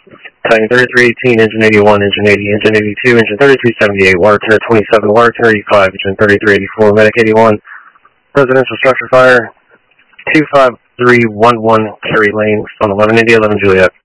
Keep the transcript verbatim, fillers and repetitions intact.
Titan thirty-three eighteen, engine eighty-one, engine eighty, engine eighty-two, engine thirty-three seventy-eight, water tenor twenty-seven, water tenor eighty-five, engine thirty-three eighty-four, medic eighty-one, residential structure fire, two five three one one, Carey Lane, on eleven India, eleven Juliet.